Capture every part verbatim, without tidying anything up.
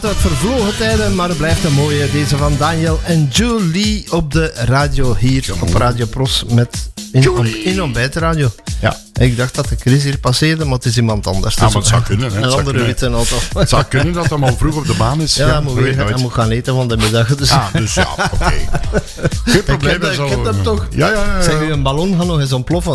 Uit vervlogen tijden, maar het blijft een mooie. Deze van Daniel en Julie op de radio hier Julie. Op Radio Pros met in, on, in ontbijtradio. Ja. Ik dacht dat de Chris hier passeerde, maar het is iemand anders. Ja, maar het zou kunnen. Hè. Een het andere zou witte auto. Het zou kunnen dat hem al vroeg op de baan is. Ja, ja hij, moet weer, hij moet gaan eten van de middag. Dus, ah, dus ja, oké. Okay. Geen probleem. Ik heb, heb hem toch. Ja, ja, ja, ja. Zeg, een ballon gaat nog eens ontploffen.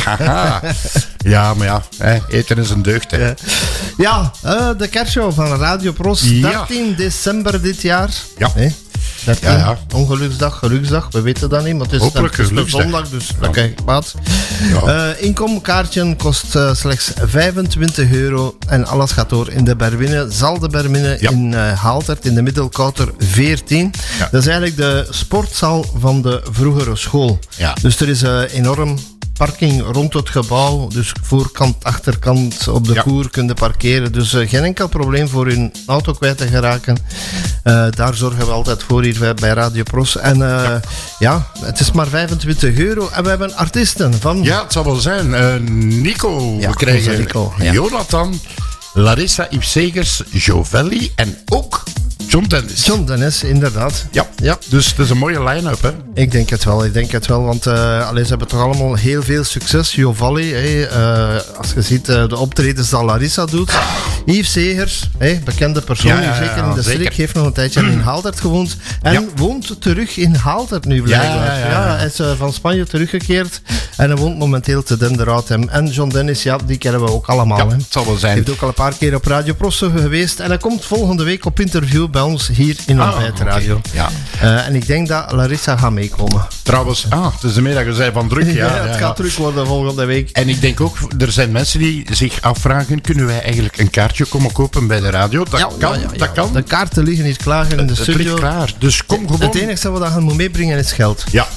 Ja, maar ja, hè, eten is een deugd. Hè. Ja, ja uh, de kerstshow van Radio Pros, dertien december dit jaar. Ja. Hey, dertien, ja, ja. Ongeluksdag, geluksdag, we weten dat niet, maar het is, hopelijk het is een zondag, dus dat kijk ik maat. Ja. Uh, inkomkaartje kost uh, slechts vijfentwintig euro en alles gaat door in de Berwinne, zal de Berwinne ja. in uh, Haaltert, in de Middelkouter veertien. Ja. Dat is eigenlijk de sportzaal van de vroegere school. Ja. Dus er is uh, enorm parking rond het gebouw, dus voorkant, achterkant op de ja. koer kunnen parkeren. Dus uh, geen enkel probleem voor hun auto kwijt te geraken. Uh, daar zorgen we altijd voor hier bij Radio Pros. En uh, ja. ja, het is maar vijfentwintig euro. En we hebben artiesten van... Ja, het zal wel zijn. Uh, Nico, ja, we krijgen Nico, ja. Jonathan, Larissa Ipsegers, Jovelli en ook John Dennis. John Dennis, inderdaad. Ja, ja. Dus het is een mooie line-up, hè? Ik denk het wel, ik denk het wel, want uh, allee, ze hebben toch allemaal heel veel succes. Jovalli, hey, uh, als je ziet uh, de optredens dat Larissa doet. Yves Segers, hey, bekende persoon, ja, ja, ja, zeker in de zeker. streek, heeft nog een tijdje in Haaltert gewoond. En ja. woont terug in Haaltert nu blijkbaar. Ja, ja, ja, ja. ja, hij is uh, van Spanje teruggekeerd en hij woont momenteel te Denderhout. En John Dennis, ja, die kennen we ook allemaal. Ja, hè. het zal wel zijn. Hij heeft ook al een paar keer op Radio Pros geweest en hij komt volgende week op interview bij ons hier in ah, Ontbijtradio. Okay. Ja. Uh, en ik denk dat Larissa gaat meekomen. Trouwens, ah, het is de middag, je zei van druk. Ja, ja, ja, het ja, gaat ja. druk worden volgende week. En ik denk ook, er zijn mensen die zich afvragen, kunnen wij eigenlijk een kaartje komen kopen bij de radio? Dat ja, kan, ja, ja, dat ja. kan. De kaarten liggen hier klaar in de het studio. Het ligt klaar, dus kom gewoon. Het enige wat je moet meebrengen is geld. Ja.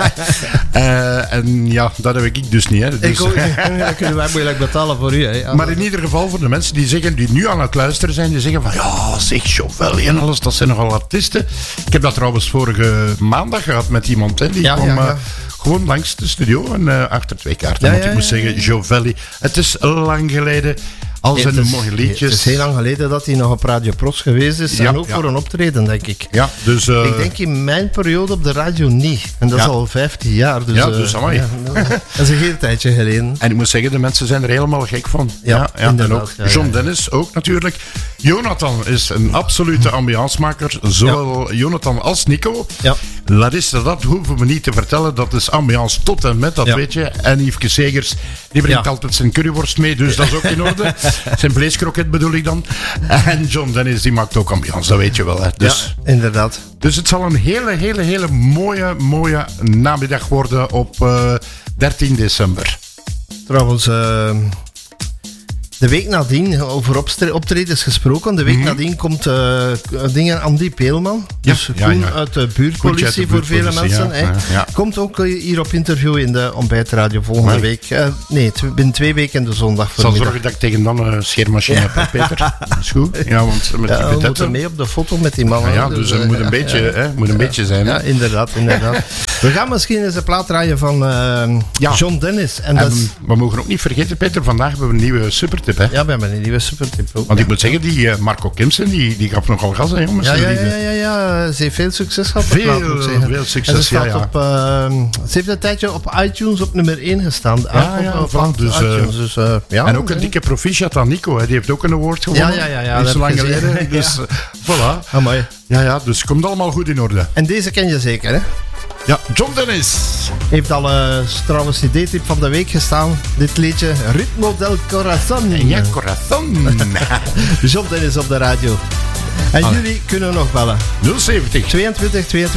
uh, en ja, dat heb ik dus niet. Hè. Dus. Ik ook, dat kunnen wij moeilijk betalen voor u. Hè. Ja, maar in ieder geval voor de mensen die zeggen, die nu aan het luisteren zijn, die zeggen van, ja, zeg, Jovelli en alles, dat zijn nogal artiesten. Ik heb dat trouwens vorige maandag gehad met iemand, hè, die ja, kwam... Ja, ja. Uh, gewoon langs de studio en uh, achter twee kaarten. Ja, want ja, ik moet ja, zeggen, ja. Jovelli, het is lang geleden. Al zijn nee, mooie liedjes. Het is heel lang geleden dat hij nog op Radio Pros geweest is. Ja, en ook ja. voor een optreden, denk ik. Ja, dus... Uh, ik denk in mijn periode op de radio niet. En dat ja. is al vijftien jaar. Dus, ja, dus uh, ja, dat is een heel tijdje geleden. En ik moet zeggen, de mensen zijn er helemaal gek van. Ja, ja, ja. En ook ja, John ja. Dennis ook natuurlijk. Jonathan is een absolute ambiancemaker. Zowel ja. Jonathan als Nico. Ja. Larissa, dat hoeven we niet te vertellen. Dat is ambiance tot en met, dat ja. weet je. En Yves Segers, die brengt ja. altijd zijn curryworst mee. Dus dat is ook in orde. Zijn vleeskroket bedoel ik dan. En John Dennis, die maakt ook ambiance. Dat weet je wel. Hè. Dus, ja, inderdaad. Dus het zal een hele, hele, hele mooie, mooie namiddag worden op uh, dertien december. Trouwens... Uh... De week nadien, over optredens gesproken, de week mm-hmm. nadien komt uh, dingen Andy Peelman. Ja, dus ja, Koen ja. uit de buurtpolitie uit de voor buurtpolitie, vele mensen. Ja, Hè. ja, ja. Komt ook hier op interview in de ontbijtradio volgende maar, week. Uh, nee, t- binnen twee weken de zondag. Ik zal zorgen dat ik tegen dan een scheermachine ja. heb, Peter. Dat is goed. Ja, want met ja, die we moeten mee op de foto met die man. Ja, ja, dus het uh, moet een beetje, ja. hè, moet een ja. beetje zijn. Hè. Ja, inderdaad, inderdaad. We gaan misschien eens een plaat draaien van uh, ja. John Dennis. En, en dat is... we mogen ook niet vergeten, Peter, vandaag hebben we een nieuwe supertip. Hè? Ja, we hebben een nieuwe supertip ook. Want ik moet zeggen, die uh, Marco Kimsen, die, die gaf nogal gas, hè, jongens. Ja, ja, ja, ja, ja. Ze heeft veel succes gehad. Veel, veel succes, en ze staat ja, ja. Op, uh, ze heeft een tijdje op iTunes op nummer één gestaan. Ja, ja, op, op, dus, iTunes, dus, uh, ja. En ook een dikke proficiat aan Nico, hè. Die heeft ook een award gewonnen. Ja, ja, ja. ja niet zo lang geleden. ja. Dus, uh, voilà. Amai. Ja, ja, dus komt allemaal goed in orde. En deze ken je zeker, hè? Ja, John Dennis. Heeft al uh, trouwens C D-tip van de week gestaan. Dit liedje, Ritmo del Corazon. Ja, Corazon. John Dennis op de radio. En ah. jullie kunnen nog bellen. nul zeventig tweeëntwintig tweeëntwintig